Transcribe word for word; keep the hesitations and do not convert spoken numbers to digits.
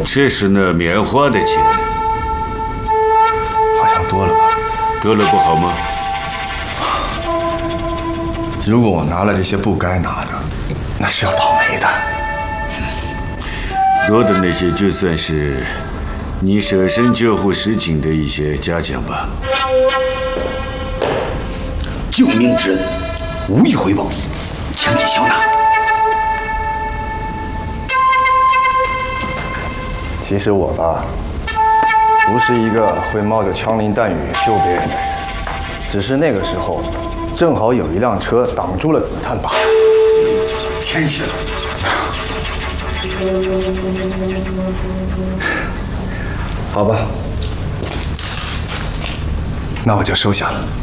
这是那棉花的钱， 好像多了吧？ 多了不好吗？ 如果我拿了这些不该拿的，那是要倒霉的。 多的那些就算是你舍身救护实景的一些嘉奖吧。 救命之恩，无以回报，请你笑纳。 其实我吧，不是一个会冒着枪林弹雨救别人的人，只是那个时候，正好有一辆车挡住了子弹罢了。 谦虚了。 好吧，那我就收下了。